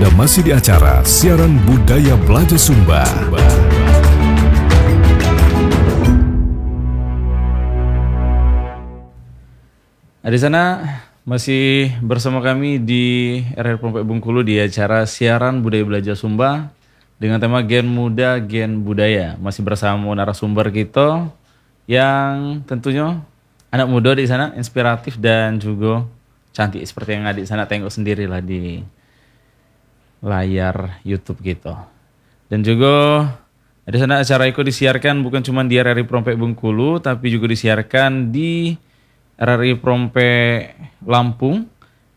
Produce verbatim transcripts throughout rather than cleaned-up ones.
Anda masih di acara Siaran Budaya Belajar Sumba. Nah, di sana masih bersama kami di R R Prompek Bengkulu di acara Siaran Budaya Belajar Sumba dengan tema Gen Muda, Gen Budaya. Masih bersama narasumber kita yang tentunya anak muda di sana, inspiratif dan juga cantik seperti yang adik sana tengok sendiri lah di layar YouTube gitu. Dan juga di sana acara itu disiarkan bukan cuma di R R I Prompek Bengkulu, tapi juga disiarkan di R R I Prompek Lampung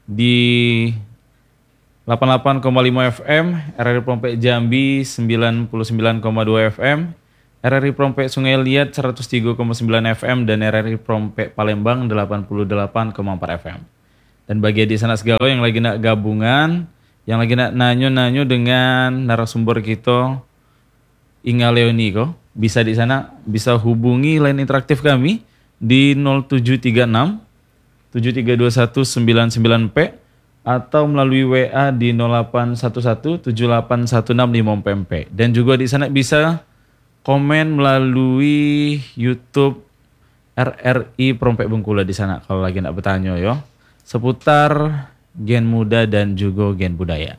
di delapan puluh delapan koma lima F M, R R I Prompek Jambi sembilan puluh sembilan koma dua F M, R R I Prompek Sungai Liat seratus tiga koma sembilan F M, dan R R I Prompek Palembang delapan puluh delapan koma empat F M. Dan bagi di sana segala yang lagi nak gabungan, yang lagi nak nanyo-nanyo dengan narasumber kita Inga Leoni kok, bisa di sana bisa hubungi line interaktif kami di nol tujuh tiga enam tujuh tiga dua satu sembilan sembilan P atau melalui W A di nol delapan satu satu tujuh delapan satu enam lima P. Dan juga di sana bisa komen melalui YouTube R R I Prompek Bengkulu di sana kalau lagi nak bertanya yo seputar gen muda dan juga gen budaya.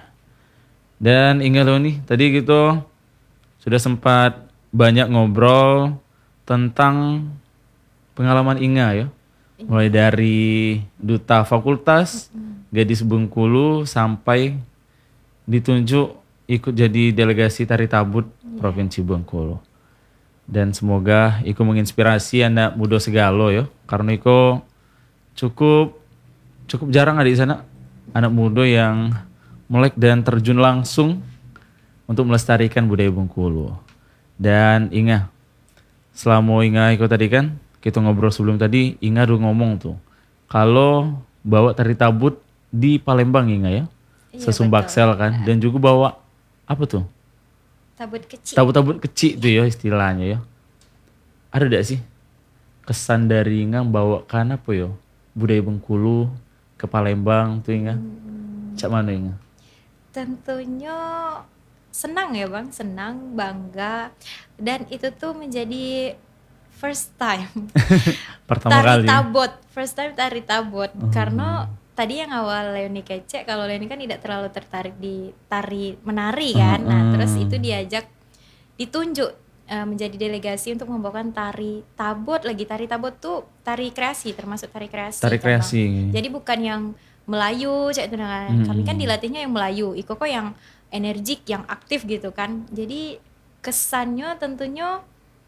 Dan Inga Leoni, tadi kita sudah sempat banyak ngobrol tentang pengalaman Inga ya. Mulai dari duta fakultas Gadis Bengkulu sampai ditunjuk ikut jadi delegasi tari tabut Provinsi Bengkulu. Dan semoga Iko menginspirasi anak muda segalo ya. Karena Iko cukup cukup jarang ada di sana anak muda yang melek dan terjun langsung untuk melestarikan budaya Bengkulu. Dan Inga, selama Inga ikut tadi kan, kita ngobrol sebelum tadi, Inga udah ngomong tuh, kalau bawa tari tabut di Palembang Inga ya, iya, sesumbaksel kan, dan juga bawa apa tuh? Tabut kecil. Tabut-tabut kecil tuh ya istilahnya ya. Ada gak sih kesan dari Inga bawakan apa ya budaya Bengkulu ke Palembang tuh Inga? Hmm. Cak mana Inga? Tentunya senang ya Bang, senang, bangga, dan itu tuh menjadi first time pertama tari kali tabot, first time tari tabot. Hmm. Karena tadi yang awal Leoni kece, kalau Leoni kan tidak terlalu tertarik di tari menari kan, hmm. nah terus itu diajak ditunjuk uh, menjadi delegasi untuk membawakan tari tabot lagi. Tari tabot tuh tari kreasi, termasuk tari kreasi. Tari kreasi. Kan, jadi bukan yang Melayu, cak itu dengan hmm. kami kan dilatihnya yang Melayu, Iko kok yang energik, yang aktif gitu kan. Jadi kesannya tentunya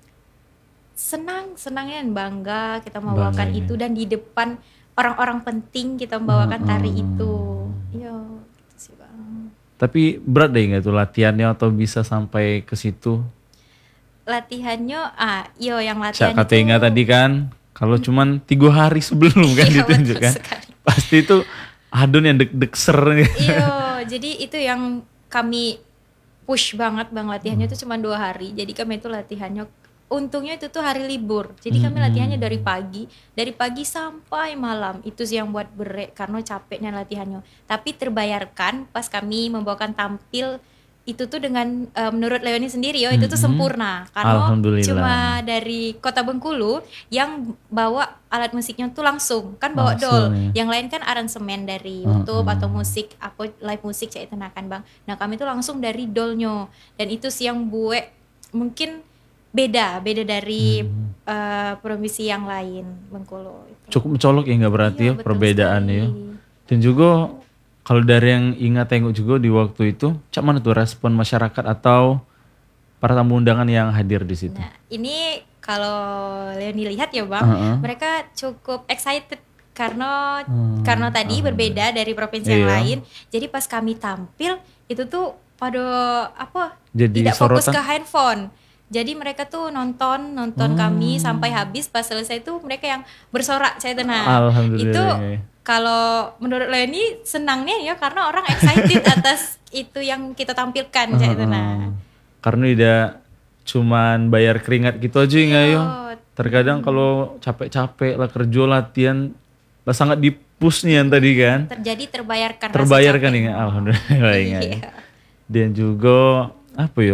senang, senangnya dan bangga kita membawakan bangga, itu ya. Dan di depan orang-orang penting kita membawakan tari hmm. itu. Iya, gitu sih Bang. Tapi berat deh nggak tuh latihannya atau bisa sampai ke situ? Latihannya, ah, yo yang latihan kata Inga tadi kan, kalau hmm. cuman tiga hari sebelum kan iya, ditunjukkan, pasti itu adon yang deg-deg ser. Iya, jadi itu yang kami push banget Bang, latihannya itu hmm. cuma dua hari. Jadi kami itu latihannya, untungnya itu tuh hari libur. Jadi kami hmm. latihannya dari pagi, dari pagi sampai malam. Itu sih yang buat berat karena capeknya latihannya. Tapi terbayarkan pas kami membawakan tampil itu tuh dengan uh, menurut Leoni sendiri yo itu tuh sempurna karena cuma dari Kota Bengkulu yang bawa alat musiknya tuh langsung kan bawa langsung, dol ya. Yang lain kan aransemen dari YouTube uh, uh. atau musik apa live musik cak itu nah kan Bang. Nah kami tuh langsung dari dolnya, dan itu sih yang buat mungkin beda beda dari hmm. uh, provinsi yang lain Bengkulu itu. Cukup mencolok ya nggak berarti iya, ya perbedaannya ya. Dan juga kalau dari yang Inga tengok juga di waktu itu, cak mana tuh respon masyarakat atau para tamu undangan yang hadir di situ? Nah, ini kalau Leoni lihat ya Bang, uh-huh. mereka cukup excited karena hmm, karena tadi uh, berbeda dari provinsi iya. yang lain. Jadi pas kami tampil itu tuh pada apa? Jadi tidak sorotan? Fokus ke handphone. Jadi mereka tuh nonton nonton hmm. kami sampai habis. Pas selesai itu mereka yang bersorak saya tenang. Alhamdulillah. Itu kalau menurut Leoni senangnya ya karena orang excited atas itu yang kita tampilkan uh, saya tenang. Karena tidak cuman bayar keringat gitu aja nggak yo. Terkadang hmm. kalau capek-capek lah kerja latihan lah sangat di pushnya yang tadi kan. Terjadi terbayarkan. rasa Terbayarkan capek. Inga, alhamdulillah Inga. Iya. Dan juga apa yo?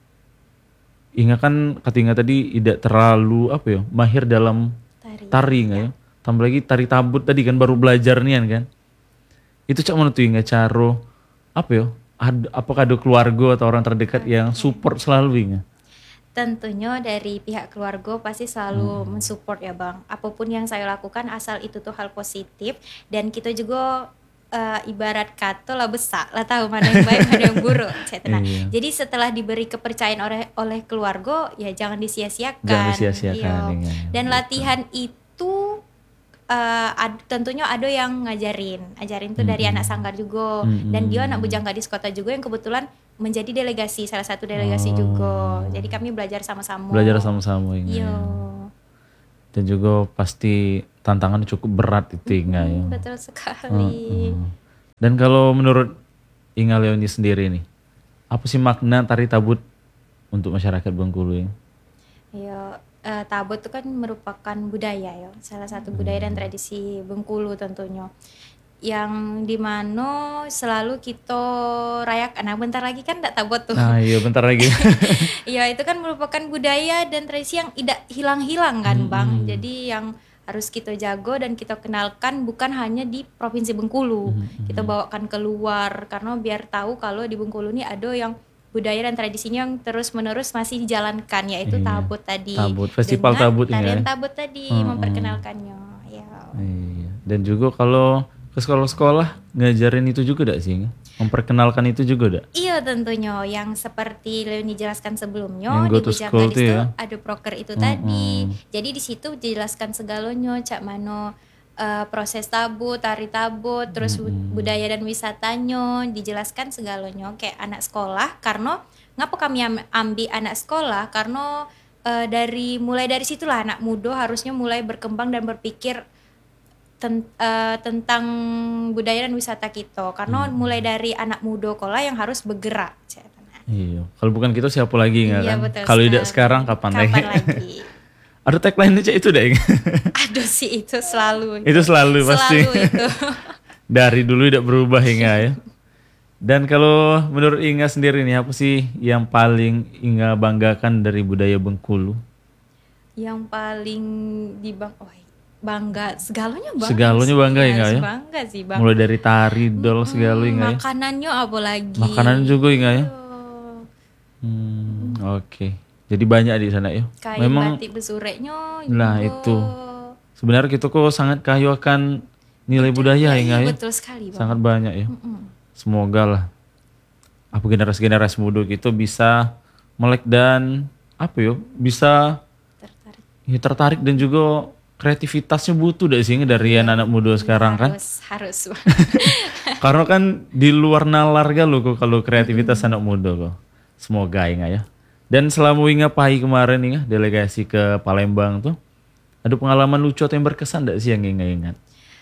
Inga kan kata Inga tadi tidak terlalu apa yo, mahir dalam Tari. tari Inga ya. Tambah lagi tari tabut tadi kan baru belajar nian kan. Itu cak mana tuh Inga caro apa yo? Ad, apakah ada keluarga atau orang terdekat yang support selalu Inga? Tentunya dari pihak keluarga pasti selalu mensupport ya Bang. Apapun yang saya lakukan asal itu tuh hal positif, dan kita juga eh, ibarat kata lah besar lah tahu mana yang baik mana yang buruk. Saya tenang. Iya. Jadi setelah diberi kepercayaan oleh oleh keluarga ya jangan disia-siakan. Jangan disia-siakan, Iya. Inga. Dan Betul. latihan itu eh, ad- tentunya ada yang ngajarin. Ajarin tuh dari anak sanggar juga, dan dia anak bujang gadis kota juga yang kebetulan menjadi delegasi, salah satu delegasi Oh. juga. Jadi kami belajar sama-sama. Belajar sama-sama Inga. Iya. Ya. Dan juga pasti tantangan cukup berat itu Inga ya. Hmm, betul sekali. Mm. Dan kalau menurut Inga Leoni sendiri nih, apa sih makna tari tabut untuk masyarakat Bengkulu ya? Ya, eh, tabut itu kan merupakan budaya ya, salah satu budaya dan tradisi Bengkulu tentunya. Yang dimana selalu kita rayakan. Nah bentar lagi kan tak tabut tuh. Nah iya bentar lagi. Ya itu kan merupakan budaya dan tradisi yang tidak hilang-hilang kan Bang. Jadi yang harus kita jaga dan kita kenalkan bukan hanya di Provinsi Bengkulu. Kita bawakan keluar karena biar tahu kalau di Bengkulu ini ada yang budaya dan tradisinya yang terus-menerus masih dijalankan, yaitu Iya. tabut tadi. Tabut, festival Dengan tabut ini tarian ya. tabut tadi Mm-mm. memperkenalkannya. Ya. Iya. Dan juga kalau ke sekolah-sekolah ngajarin itu juga gak sih? Memperkenalkan itu juga gak? Iya tentunya, yang seperti Leoni jelaskan sebelumnya Yang di go to Bujang school Gadis tuh tuh ya. ada proker itu tadi. Jadi di situ dijelaskan segalanya, cak mano eh, proses tabut, tari tabut, terus bu- budaya dan wisatanya, dijelaskan segalanya kayak anak sekolah. Karena ngapa kami am- ambil anak sekolah? Karena eh, dari mulai dari situlah anak muda harusnya mulai berkembang dan berpikir ten- eh, tentang budaya dan wisata kita, karena mulai dari anak muda kola yang harus bergerak. Iya. Kalau bukan kita siapa lagi nggak Iya, kan? betul Kalau tidak sekali. sekarang kapan, lagi? Kapan lagi? Ada tagline Cak itu deh. Aduh sih itu selalu. Itu selalu pasti. Selalu itu. Dari dulu tidak berubah Inga ya. Dan kalau menurut Inga sendiri nih, apa sih yang paling Inga banggakan dari budaya Bengkulu? Yang paling dibang, oh, bangga segalanya bangga. Segalanya sih. bangga ya, Inga ya? Bangga sih bang. Mulai dari tari, dol, segala Inga ya. Makanannya apa lagi? Makanan juga Inga ya. Oh, Hmm, oke. Jadi banyak di sana ya. kain Memang batik besureknya. Nah, juga. itu. sebenarnya kita kok sangat kayu akan nilai budaya Inga ya. Betul sekali bang. Sangat banyak ya. Mm-mm. Semoga lah apa generasi-generasi muda itu bisa melek dan apa yo bisa Tertarik. ya, tertarik dan juga kreativitasnya butuh dari sini dari anak-anak muda sekarang kan. Harus harus. Karena kan di luar nalar galuh kok kalau kreativitas anak muda kok. Semoga Inga ya. Dan selama Inga Pai kemarin Inga delegasi ke Palembang tuh ada pengalaman lucu atau yang berkesan enggak sih yang Inga ingat?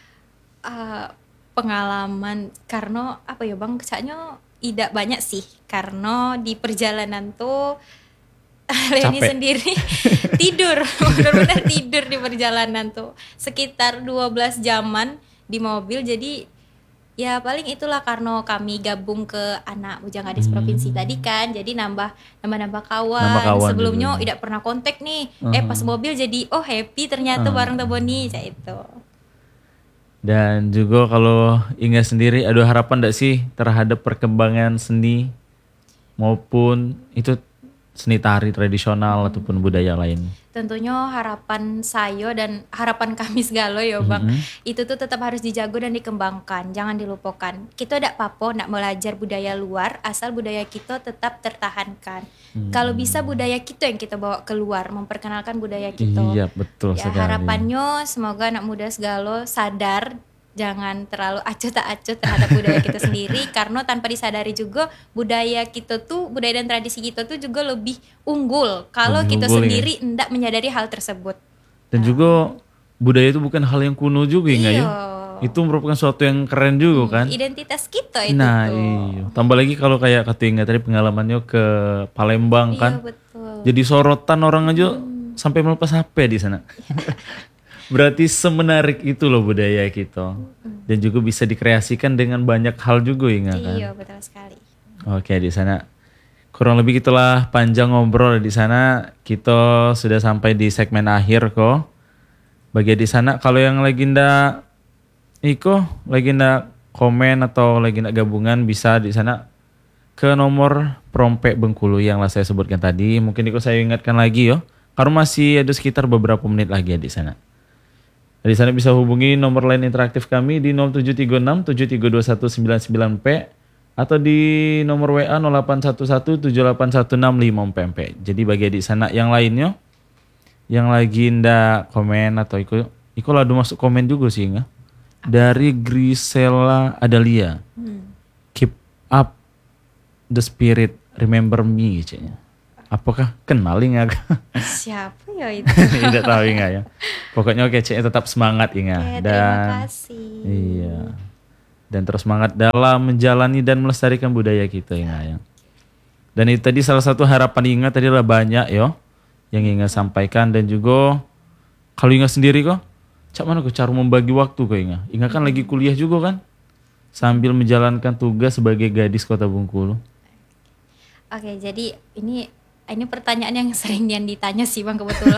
Eh, pengalaman karena apa ya bang, kecaknya tidak banyak sih karena di perjalanan tuh Leoni Capek. sendiri tidur, benar-benar tidur di perjalanan tuh sekitar dua belas jaman di mobil. Jadi ya paling itulah karena kami gabung ke anak Bujang Gadis provinsi tadi kan, jadi nambah nambah nambah kawan. Nambah kawan Sebelumnya juga. tidak pernah kontak nih, eh pas mobil jadi oh happy ternyata bareng Teboni kayak itu. Dan juga kalau Inga sendiri ada harapan enggak sih terhadap perkembangan seni maupun itu seni tari tradisional ataupun budaya lain? Tentunya harapan saya dan harapan kami segala ya bang, itu tuh tetap harus dijaga dan dikembangkan, jangan dilupakan. Kita tidak apa-apa nak belajar budaya luar asal budaya kita tetap tertahankan. Kalau bisa budaya kita yang kita bawa keluar, memperkenalkan budaya kita. Iya betul Ya sekali. harapannya semoga anak muda segala sadar, jangan terlalu acuh tak acuh terhadap budaya kita sendiri, karena tanpa disadari juga budaya kita tuh, budaya dan tradisi kita tuh juga lebih unggul kalau Lebih kita unggul, sendiri hendak menyadari hal tersebut. Dan juga budaya itu bukan hal yang kuno juga Inga ya. Iya. Itu merupakan suatu yang keren juga kan. Identitas kita itu Nah tuh. iya. Tambah lagi kalau kayak kata Inga tadi pengalamannya ke Palembang kan. Iya betul. Jadi sorotan orang aja sampai melepas H P di sana. Berarti semenarik itu loh budaya kita. Dan juga bisa dikreasikan dengan banyak hal juga ya kan? Iya, betul sekali. Oke, di sana kurang lebih gitulah panjang ngobrol di sana. Kita sudah sampai di segmen akhir kok. Bagi di sana kalau yang lagi ndak iko lagi ndak komen atau lagi ndak gabungan bisa di sana ke nomor Prompek Bengkulu yang lah saya sebutkan tadi. Mungkin itu saya ingatkan lagi yo. Karena masih ada sekitar beberapa menit lagi ya di sana. Di sana bisa hubungi nomor line interaktif kami di nol tujuh tiga enam tujuh tiga dua satu sembilan sembilan P atau di nomor W A nol delapan satu satu tujuh delapan satu enam lima P M P. Jadi bagi di sana yang lainnya yang lagi ndak komen atau ikut ikut ladu masuk komen juga sih nggak? Dari Grisela Adalia. Hmm. Keep up the spirit, remember me caknya. Apakah kenal nggak? Siapa ya itu? Tidak tahu nggak ya. Pokoknya oke caknya tetap semangat ya. Oke, Dan terima kasih. Iya. Dan terus semangat dalam menjalani dan melestarikan budaya kita ya. Dan itu tadi salah satu harapan Inga tadi adalah banyak yo yang Inga sampaikan dan juga kalau Inga sendiri kok, cak mana kok cara membagi waktu kok Inga? Inga kan lagi kuliah juga kan, sambil menjalankan tugas sebagai gadis Kota Bengkulu. Oke, jadi ini ini pertanyaan yang sering yang ditanya sih Bang kebetulan.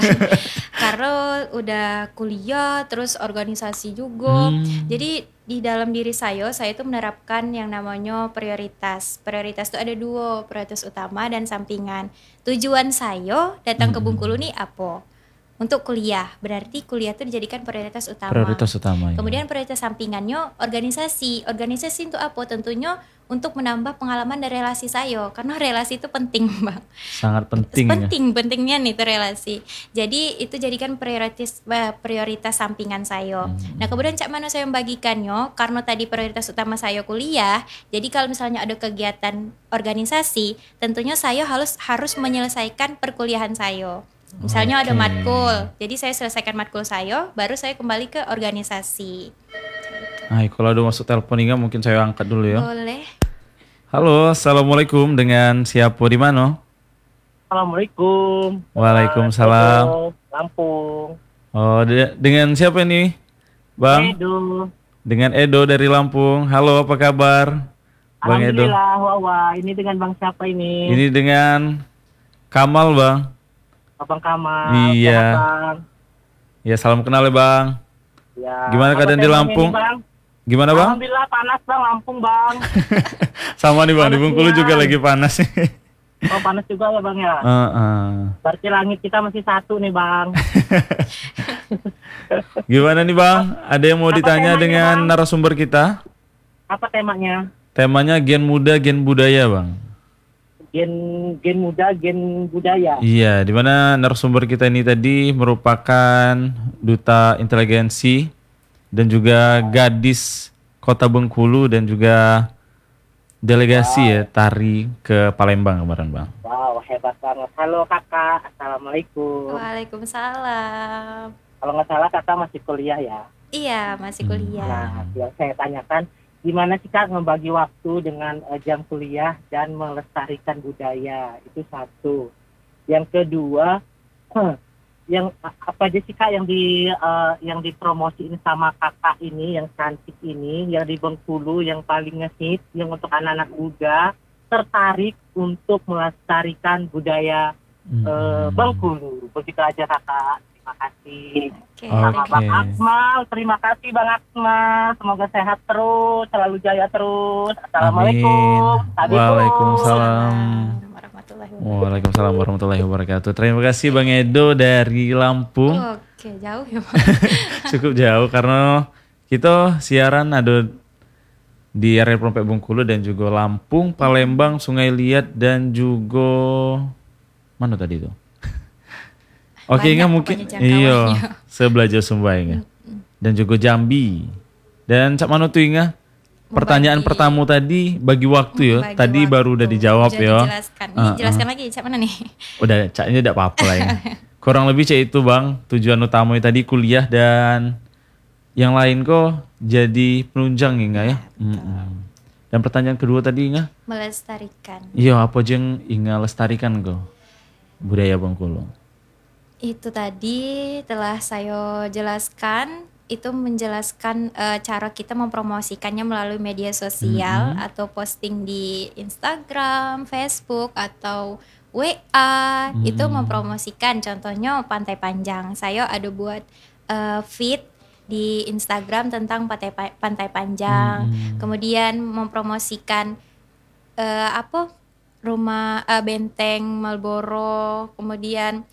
Karena udah kuliah terus organisasi juga. Hmm. Jadi di dalam diri saya, saya itu menerapkan yang namanya prioritas. Prioritas itu ada dua, prioritas utama dan sampingan. Tujuan saya datang hmm. ke Bengkulu nih apa? Untuk kuliah, berarti kuliah itu dijadikan prioritas utama. Prioritas utama. Kemudian ya. prioritas sampingannya organisasi. Organisasi itu apa? Tentunya untuk menambah pengalaman dan relasi saya, karena relasi itu penting Bang. Sangat penting. Penting, ya. pentingnya nih itu relasi. Jadi itu jadikan prioritas prioritas sampingan saya. Hmm. Nah kemudian cak mana saya membagikannya? Karena tadi prioritas utama saya kuliah. Jadi kalau misalnya ada kegiatan organisasi, tentunya saya harus harus menyelesaikan perkuliahan saya. Misalnya okay. ada matkul, jadi saya selesaikan matkul saya, baru saya kembali ke organisasi. Nah, kalau ada masuk telepon Inga mungkin saya angkat dulu ya. Boleh. Halo, assalamualaikum, dengan siapa di mana? Assalamualaikum. Waalaikumsalam. Edo, Lampung. Oh, de- dengan siapa ini, Bang? Edo. Dengan Edo dari Lampung. Halo, apa kabar, Bang Edo? Alhamdulillah, Wawa. Ini dengan Bang siapa ini? Ini dengan Kamal, Bang. Abang Kamal. Iya. Bang. Ya, salam kenal ya, Bang. Ya. Gimana keadaan di Lampung? Ini, Bang? Gimana, Bang? Alhamdulillah panas, Bang. Lampung, Bang. Sama nih, Bang. Panas di Bengkulu ya. juga lagi panas. Oh, panas juga ya, Bang ya? Uh-uh. Berarti langit kita masih satu nih, Bang. Gimana nih, Bang? Ada yang mau Apa ditanya temanya, dengan Bang? narasumber kita? Apa temanya? Temanya gen muda, gen budaya, Bang. Gen gen muda, gen budaya. Iya, di mana narasumber kita ini tadi merupakan duta inteligensi dan juga gadis Kota Bengkulu dan juga delegasi wow. ya tari ke Palembang kemarin, Bang. Wow, hebat banget. Halo Kakak, Assalamualaikum. Waalaikumsalam. Kalau nggak salah Kakak masih kuliah ya? Iya, masih kuliah. Nah, yang saya tanyakan, gimana sih Kak membagi waktu dengan uh, jam kuliah dan melestarikan budaya? Itu satu. Yang kedua, huh, yang apa aja sih Kak yang di uh, yang dipromosiin sama Kakak ini, yang cantik ini, yang di Bengkulu, yang paling ngehit, yang untuk anak-anak muda tertarik untuk melestarikan budaya hmm. uh, Bengkulu. Begitu aja Kakak. Terima kasih. Okay. Sama Okay. Bang Akmal, terima kasih Bang Akmal. Semoga sehat terus, selalu jaya terus. Assalamualaikum. Amin. Waalaikumsalam. Warahmatullahi wabarakatuh. Waalaikumsalam warahmatullahi wabarakatuh. Terima kasih Bang Edo dari Lampung. Oke, jauh ya Bang. Cukup jauh karena kita siaran ada di area Prompek Bengkulu dan juga Lampung, Palembang, Sungai Liat dan juga mana tadi itu? Oke, Inga mungkin iya sebelah Jauh Sumba Inga. Dan juga Jambi. Dan cak mana tuh Inga? Pertanyaan Bagi, pertama tadi bagi waktu ya. bagi Tadi waktu. baru udah dijawab Udah ya. Dijelaskan. Ini Uh-uh. jelaskan lagi cak mana nih? Udah caknya tidak apa-apa lah ya. Kurang lebih cak itu Bang. Tujuan utamanya tadi kuliah dan yang lain kok jadi penunjang Inga ya. ya dan pertanyaan kedua tadi Inga? Melestarikan. Iya, apa aja yang Inga lestarikan kok budaya Bengkulu? Itu tadi telah saya jelaskan, itu menjelaskan eh, cara kita mempromosikannya melalui media sosial Mm-mm. atau posting di Instagram, Facebook atau W A, itu Mm. mempromosikan. Contohnya Pantai Panjang. Saya ada buat eh, feed di Instagram tentang Pantai Pa- Pantai Panjang. Mm-mm. Kemudian mempromosikan eh, apa? Rumah eh, Benteng Marlboro, kemudian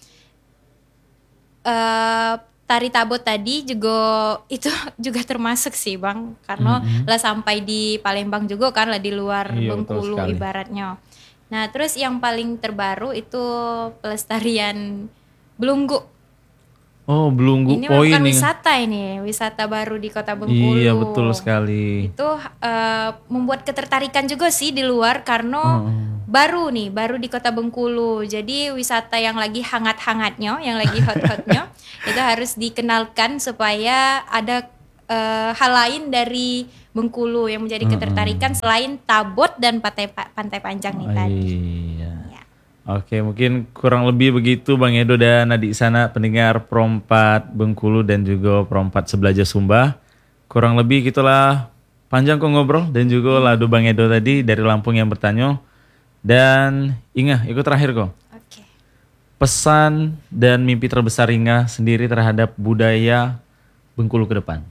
eh tari tabot tadi juga itu juga termasuk sih Bang, karena Mm-mm. lah sampai di Palembang juga kan lah di luar Iya, betul Bengkulu sekali. ibaratnya. Nah terus yang paling terbaru itu pelestarian belunggu. Oh, belunggu. Ini Oh bukan ini. wisata, ini wisata baru di Kota Bengkulu. Iya, betul sekali. Itu eh, membuat ketertarikan juga sih di luar karena Heeh. baru nih, baru di Kota Bengkulu. Jadi wisata yang lagi hangat-hangatnya, yang lagi hot-hotnya itu harus dikenalkan supaya ada eh, hal lain dari Bengkulu yang menjadi ketertarikan selain Tabot dan Pantai Pantai Panjang nih tadi. Iya. Ya. Oke, mungkin kurang lebih begitu Bang Edo dan Adik sana pendengar Perompat Bengkulu dan juga Perompat Sebelaja Sumba. Kurang lebih gitulah panjang kok ngobrol dan juga ladu Bang Edo tadi dari Lampung yang bertanya. Dan Inga, ikut terakhir kok. Oke. Pesan dan mimpi terbesar Inga sendiri terhadap budaya Bengkulu ke depan.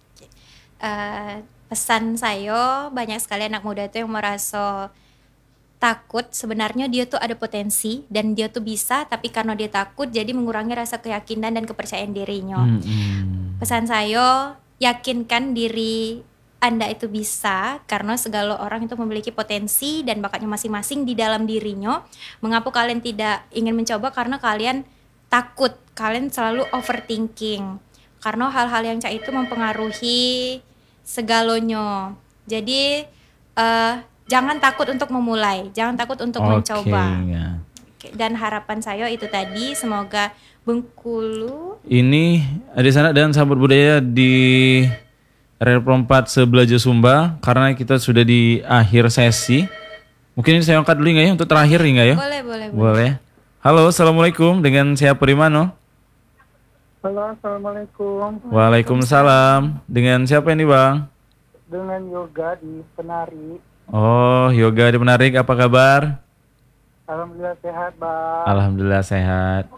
Eh, pesan saya, banyak sekali anak muda itu yang merasa takut, sebenarnya dia tuh ada potensi dan dia tuh bisa, tapi karena dia takut jadi mengurangi rasa keyakinan dan kepercayaan dirinya. Mm-mm. Pesan saya, yakinkan diri Anda itu bisa, karena segala orang itu memiliki potensi dan bakatnya masing-masing di dalam dirinya. Mengapa kalian tidak ingin mencoba? Karena kalian takut, kalian selalu overthinking. Karena hal-hal yang cak itu mempengaruhi segalanya. Jadi eh, jangan takut untuk memulai, jangan takut untuk Oke, mencoba. Inga. Oke, dan harapan saya itu tadi, semoga Bengkulu Ini Adik sana dan sahabat budaya di R R Perompat Sebelaja Sumba, karena kita sudah di akhir sesi. Mungkin ini saya angkat dulu nggak ya untuk terakhir nggak ya? boleh boleh boleh. Boleh. Halo, assalamualaikum. Dengan siapa di mana? Halo, assalamualaikum. Waalaikumsalam. Dengan siapa ini Bang? Dengan Yoga di Penari. Oh, Yoga di Menarik. Apa kabar? Alhamdulillah sehat, Bang. Alhamdulillah sehat.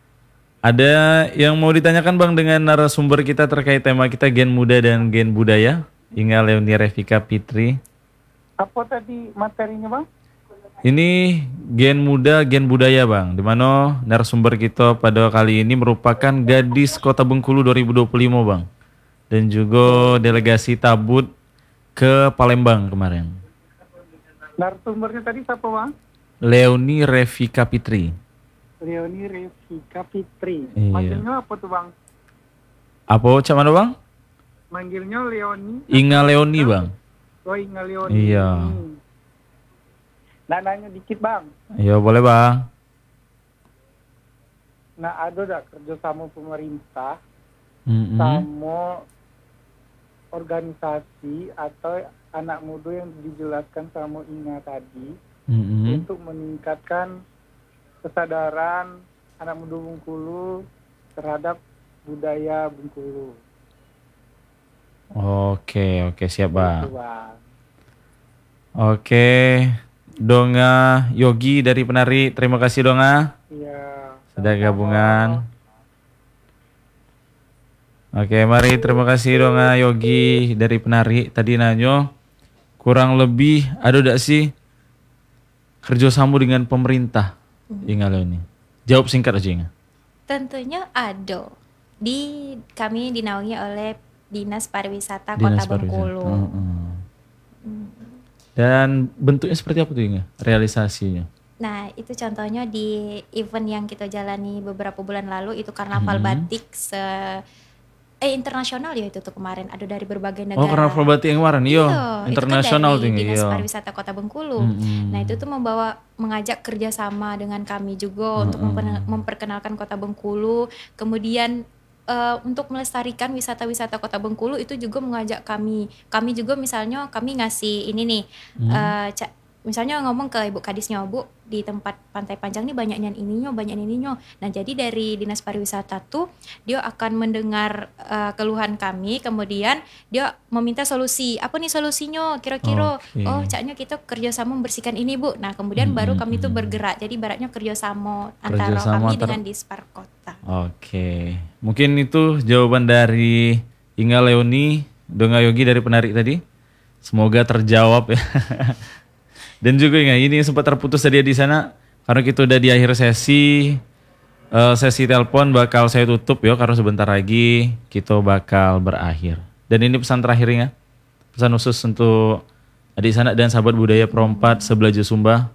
Ada yang mau ditanyakan Bang dengan narasumber kita terkait tema kita Gen Muda dan Gen Budaya? Inga Leonie Revika Fitri. Apa tadi materinya, Bang? Ini Gen Muda, Gen Budaya Bang, di mana narasumber kita pada kali ini merupakan gadis Kota Bengkulu dua ribu dua puluh lima Bang. Dan juga delegasi Tabut ke Palembang kemarin. Narasumbernya tadi siapa, Bang? Leonie Revika Fitri. Leonie Revika Fitri. Iya. Manggilnya apa tuh, Bang? Apa cak mana Bang? Manggilnya Leonie. Inga Leonie Bang. Oh, Inga Leonie. Iya. Nah, nanya dikit, Bang. Iya boleh Bang. Nah, ada gak kerjasama pemerintah Mm-mm. sama organisasi atau anak muda yang dijelaskan sama Inga tadi Mm-mm. untuk meningkatkan kesadaran anak muda Bengkulu terhadap budaya Bengkulu. Oke oke siap Bang. Gitu, Bang. Oke, Donga Yogi dari Penari, terima kasih Donga Iya. sudah gabungan. Oke, mari terima kasih Donga Yogi dari Penari. Tadi nanyo kurang lebih ada tidak sih kerjasama dengan pemerintah? Ingat lo ini. Jawab singkat aja Inga. tentunya ada. Di kami dinaungi oleh Dinas Pariwisata Dinas Kota Pariwisata. Bengkulu. Heeh. Dan bentuknya seperti apa tuh Inga? Realisasinya? Nah, itu contohnya di event yang kita jalani beberapa bulan lalu, itu karnaval Hmm. batik se eh internasional ya itu tuh kemarin, ada dari berbagai negara. Oh, karnaval batik yang kemarin, iya. Iya, Internasional itu tuh kan dari Inga, Dinas iya. Pariwisata Kota Bengkulu. Mm-mm. Nah, itu tuh membawa mengajak kerjasama dengan kami juga untuk memper- memperkenalkan Kota Bengkulu, kemudian eh, untuk melestarikan wisata-wisata Kota Bengkulu itu juga mengajak kami. Kami juga misalnya kami ngasih ini nih, eh, ca- misalnya ngomong ke Ibu Kadisnya, Bu, di tempat Pantai Panjang nih banyaknya ininya, banyak ininya. Nah, jadi dari Dinas Pariwisata tuh dia akan mendengar uh, keluhan kami, kemudian dia meminta solusi. Apa nih solusinya? Kira-kira, Oke. oh, caknya kita kerjasama membersihkan ini, Bu. Nah, kemudian baru Hmm, kami tuh hmm. bergerak. Jadi baratnya kerjasama antara Kerjasama kami antar- dengan Dispar Kota. Oke, mungkin itu jawaban dari Inga Leoni Donga Yogi dari penarik tadi. Semoga terjawab ya. Dan juga Inga, ini sempat terputus tadi di sana karena kita udah di akhir sesi. Eh, sesi telepon bakal saya tutup ya karena sebentar lagi kita bakal berakhir. Dan ini pesan terakhir Inga. Pesan khusus untuk adik sanak dan sahabat budaya Perompat Sebelaja Sumba.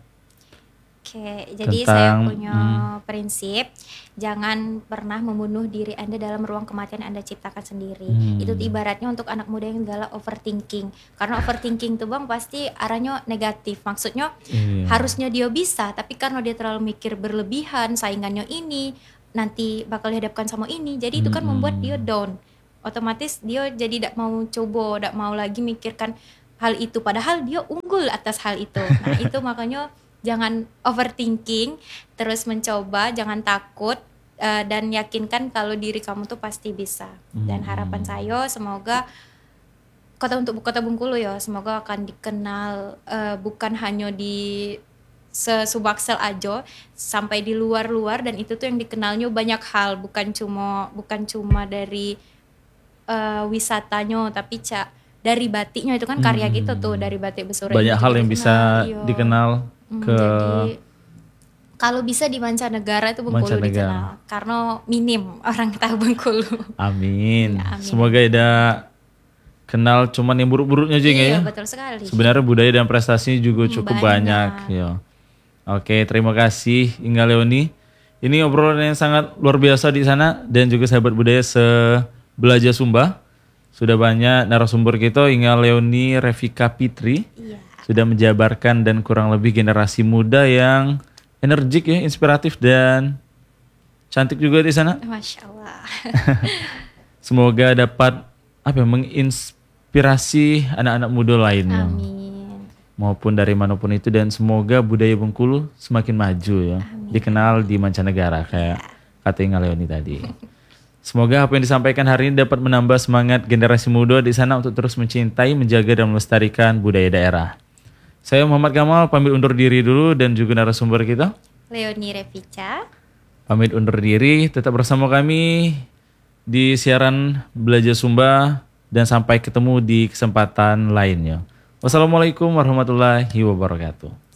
Oke, jadi saya Tentang, punya prinsip jangan pernah membunuh diri Anda dalam ruang kematian Anda ciptakan sendiri. Hmm. Itu ibaratnya untuk anak muda yang galak overthinking. Karena overthinking tuh Bang pasti arahnya negatif. Maksudnya Iya. harusnya dia bisa, tapi karena dia terlalu mikir berlebihan, saingannya ini nanti bakal dihadapkan sama ini. Jadi itu kan Hmm. membuat dia down. Otomatis dia jadi tidak mau coba, tidak mau lagi mikirkan hal itu. Padahal dia unggul atas hal itu. Nah itu makanya jangan overthinking, terus mencoba, jangan takut, uh, dan yakinkan kalau diri kamu tuh pasti bisa. Dan harapan saya semoga kota untuk kota Bengkulu ya, semoga akan dikenal uh, bukan hanya di se-Subaksel aja, sampai di luar-luar, dan itu tuh yang dikenalnya banyak hal, bukan cuma bukan cuma dari uh, wisatanya, tapi cak dari batiknya itu kan karya gitu tuh, dari batik Besura Banyak ini hal juga yang bisa dikenal, iya. dikenal Hmm, ke jadi kalau bisa di mancanegara itu Bengkulu Mancanegara. dikenal karena minim orang tahu Bengkulu. Amin. Ya, amin. Semoga ada kenal cuman yang buruk-buruknya aja Inga ya. Iya betul sekali. Sebenarnya budaya dan prestasinya juga cukup banyak. banyak. Ya. Oke, terima kasih Inga Leoni. Ini obrolan yang sangat luar biasa di sana dan juga sahabat budaya Sebelaja Sumba. Sudah banyak narasumber kita, Inga Leoni Revika Fitri. Iya. Sudah menjabarkan dan kurang lebih generasi muda yang energik ya, inspiratif dan cantik juga di sana. Masya Allah. Semoga dapat apa ya, menginspirasi anak-anak muda lainnya. Amin. Maupun dari manapun itu, dan semoga budaya Bengkulu semakin maju ya. Dikenal di mancanegara kayak kata Inga Leoni tadi. Semoga apa yang disampaikan hari ini dapat menambah semangat generasi muda di sana untuk terus mencintai, menjaga dan melestarikan budaya daerah. Saya Muhammad Kamal pamit undur diri dulu dan juga narasumber kita. Leoni Revica. Pamit undur diri, tetap bersama kami di siaran Belajar Sumba dan sampai ketemu di kesempatan lainnya. Wassalamualaikum warahmatullahi wabarakatuh.